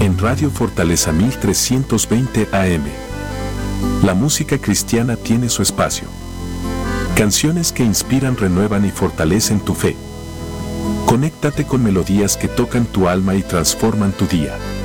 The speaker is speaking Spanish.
en Radio Fortaleza 1320 AM. La música cristiana tiene su espacio. Canciones que inspiran, renuevan y fortalecen tu fe. Conéctate con melodías que tocan tu alma y transforman tu día.